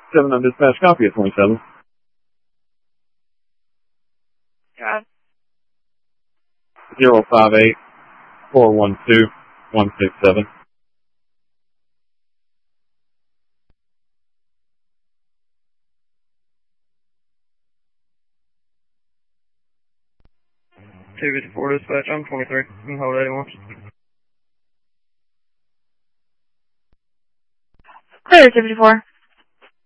7 on dispatch, copy at 27. God. 058-412-167. Two-54 dispatch, I'm 23. You can hold 81. Clear, 254.